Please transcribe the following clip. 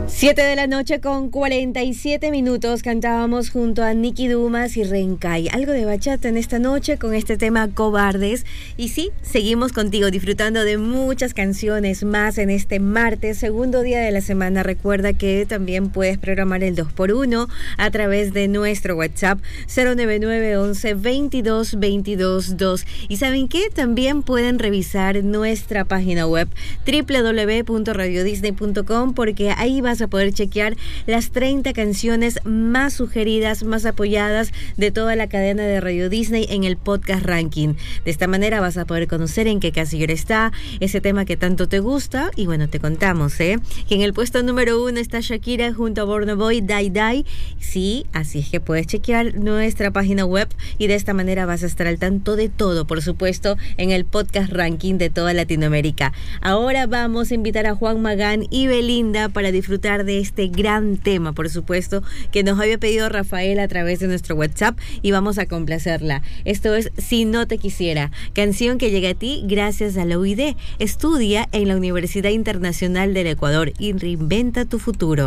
7 de la noche con 47 minutos cantábamos junto a Nicky Dumas y Rencay. Algo de bachata en esta noche con este tema Cobardes. Y sí, seguimos contigo disfrutando de muchas canciones más en este martes, segundo día de la semana. Recuerda que también puedes programar el 2x1 a través de nuestro WhatsApp 099 11 22 22 2. Y ¿saben qué? También pueden revisar nuestra página web www.radiodisney.com, porque ahí vas a poder chequear las 30 canciones más sugeridas, más apoyadas de toda la cadena de Radio Disney en el podcast ranking. De esta manera vas a poder conocer en qué casillero está ese tema que tanto te gusta. Y bueno, te contamos, que en el puesto número 1 está Shakira junto a Burna Boy, Die Die. Sí, así es que puedes chequear nuestra página web y de esta manera vas a estar al tanto de todo, por supuesto, en el podcast ranking de toda Latinoamérica. Ahora vamos a invitar a Juan Magán y Belinda para disfrutar de este gran tema, por supuesto, que nos había pedido Rafael a través de nuestro WhatsApp, y vamos a complacerla. Esto es Si No Te Quisiera, canción que llega a ti gracias a la UID. Estudia en la Universidad Internacional del Ecuador y reinventa tu futuro.